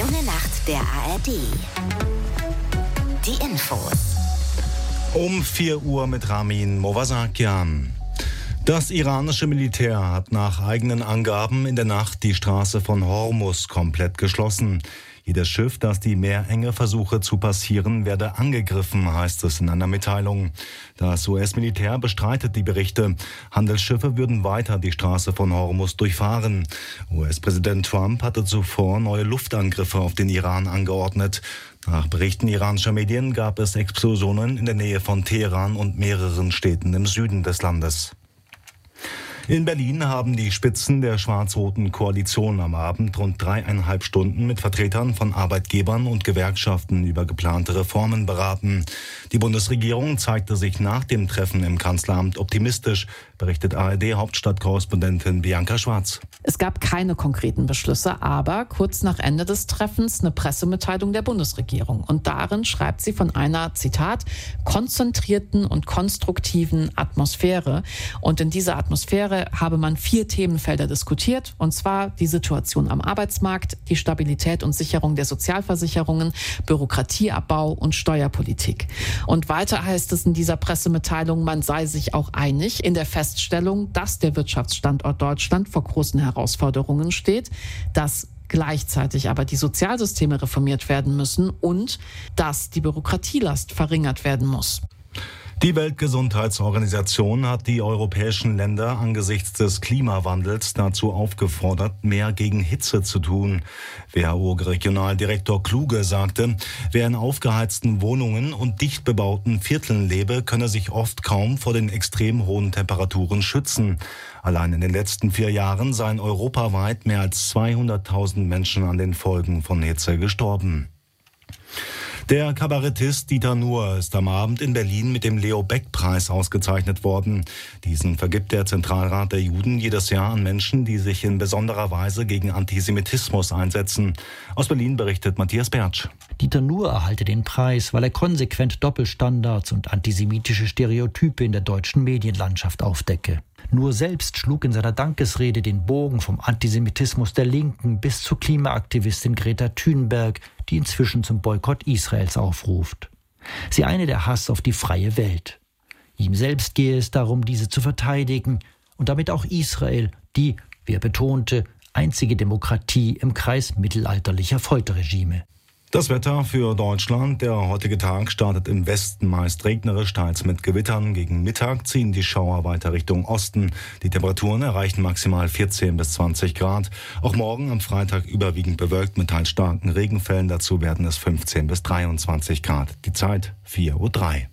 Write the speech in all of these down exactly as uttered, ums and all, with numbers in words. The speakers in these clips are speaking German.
junge Nacht der A R D. Die Infos. Um vier Uhr mit Ramin Movasakian. Das iranische Militär hat nach eigenen Angaben in der Nacht die Straße von Hormuz komplett geschlossen. Jedes Schiff, das die Meerenge versuche zu passieren, werde angegriffen, heißt es in einer Mitteilung. Das U S-Militär bestreitet die Berichte. Handelsschiffe würden weiter die Straße von Hormuz durchfahren. U S-Präsident Trump hatte zuvor neue Luftangriffe auf den Iran angeordnet. Nach Berichten iranischer Medien gab es Explosionen in der Nähe von Teheran und mehreren Städten im Süden des Landes. In Berlin haben die Spitzen der schwarz-roten Koalition am Abend rund dreieinhalb Stunden mit Vertretern von Arbeitgebern und Gewerkschaften über geplante Reformen beraten. Die Bundesregierung zeigte sich nach dem Treffen im Kanzleramt optimistisch, berichtet A R D-Hauptstadtkorrespondentin Bianca Schwarz. Es gab keine konkreten Beschlüsse, aber kurz nach Ende des Treffens eine Pressemitteilung der Bundesregierung. Und darin schreibt sie von einer, Zitat, konzentrierten und konstruktiven Atmosphäre. Und in dieser Atmosphäre habe man vier Themenfelder diskutiert, und zwar die Situation am Arbeitsmarkt, die Stabilität und Sicherung der Sozialversicherungen, Bürokratieabbau und Steuerpolitik. Und weiter heißt es in dieser Pressemitteilung, man sei sich auch einig in der Feststellung, dass der Wirtschaftsstandort Deutschland vor großen Herausforderungen steht, dass gleichzeitig aber die Sozialsysteme reformiert werden müssen und dass die Bürokratielast verringert werden muss. Die Weltgesundheitsorganisation hat die europäischen Länder angesichts des Klimawandels dazu aufgefordert, mehr gegen Hitze zu tun. W H O-Regionaldirektor Kluge sagte, wer in aufgeheizten Wohnungen und dicht bebauten Vierteln lebe, könne sich oft kaum vor den extrem hohen Temperaturen schützen. Allein in den letzten vier Jahren seien europaweit mehr als zweihunderttausend Menschen an den Folgen von Hitze gestorben. Der Kabarettist Dieter Nuhr ist am Abend in Berlin mit dem Leo-Beck-Preis ausgezeichnet worden. Diesen vergibt der Zentralrat der Juden jedes Jahr an Menschen, die sich in besonderer Weise gegen Antisemitismus einsetzen. Aus Berlin berichtet Matthias Bertsch. Dieter Nuhr erhalte den Preis, weil er konsequent Doppelstandards und antisemitische Stereotype in der deutschen Medienlandschaft aufdecke. Nuhr selbst schlug in seiner Dankesrede den Bogen vom Antisemitismus der Linken bis zur Klimaaktivistin Greta Thunberg, die inzwischen zum Boykott Israels aufruft. Sie eine der Hass auf die freie Welt. Ihm selbst gehe es darum, diese zu verteidigen und damit auch Israel, die, wie er betonte, einzige Demokratie im Kreis mittelalterlicher Folterregime. Das Wetter für Deutschland. Der heutige Tag startet im Westen meist regnerisch, teils mit Gewittern. Gegen Mittag ziehen die Schauer weiter Richtung Osten. Die Temperaturen erreichen maximal vierzehn bis zwanzig Grad. Auch morgen am Freitag überwiegend bewölkt mit teils starken Regenfällen. Dazu werden es fünfzehn bis dreiundzwanzig Grad. Die Zeit vier Uhr drei.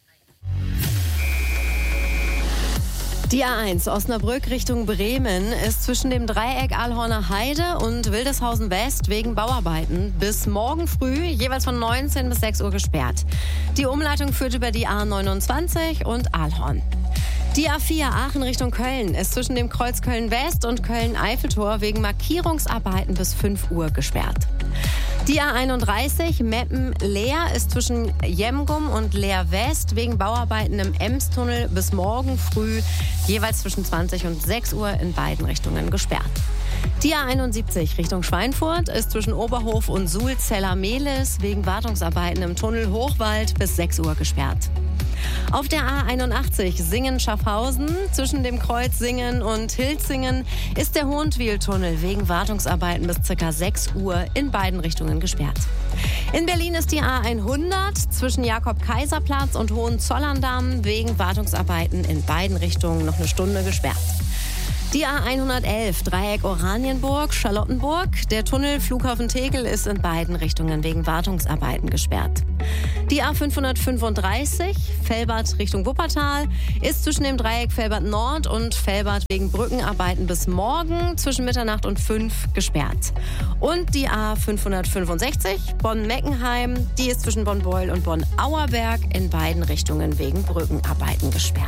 Die A eins Osnabrück Richtung Bremen ist zwischen dem Dreieck Ahlhorner Heide und Wildeshausen West wegen Bauarbeiten bis morgen früh jeweils von neunzehn bis sechs Uhr gesperrt. Die Umleitung führt über die A neunundzwanzig und Ahlhorn. Die A vier Aachen Richtung Köln ist zwischen dem Kreuz Köln-West und Köln-Eiffeltor wegen Markierungsarbeiten bis fünf Uhr gesperrt. Die A einunddreißig Meppen-Leer ist zwischen Jemgum und Leer-West wegen Bauarbeiten im Emstunnel bis morgen früh jeweils zwischen zwanzig und sechs Uhr in beiden Richtungen gesperrt. Die A einundsiebzig Richtung Schweinfurt ist zwischen Oberhof und Suhl-Zeller-Mehlis wegen Wartungsarbeiten im Tunnel Hochwald bis sechs Uhr gesperrt. Auf der A einundachtzig Singen-Schaffhausen zwischen dem Kreuz Singen und Hilzingen ist der Hohentwiel-Tunnel wegen Wartungsarbeiten bis ca. sechs Uhr in beiden Richtungen gesperrt. In Berlin ist die A hundert zwischen Jakob-Kaiser-Platz und Hohenzollern-Damm wegen Wartungsarbeiten in beiden Richtungen noch eine Stunde gesperrt. Die A hundertelf Dreieck Oranienburg, Charlottenburg. Der Tunnel Flughafen Tegel ist in beiden Richtungen wegen Wartungsarbeiten gesperrt. Die A fünfhundertfünfunddreißig Velbert Richtung Wuppertal ist zwischen dem Dreieck Velbert Nord und Velbert wegen Brückenarbeiten bis morgen zwischen Mitternacht und fünf gesperrt. Und die A fünfhundertfünfundsechzig Bonn-Meckenheim, die ist zwischen Bonn-Beuel und Bonn-Auerberg in beiden Richtungen wegen Brückenarbeiten gesperrt.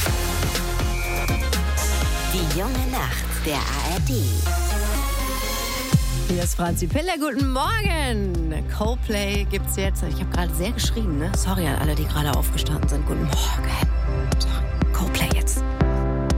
Die junge Nacht der A R D. Hier ist Franzi Piller, guten Morgen. Coldplay gibt's jetzt. Ich habe gerade sehr geschrien, ne? Sorry an alle, die gerade aufgestanden sind. Guten Morgen.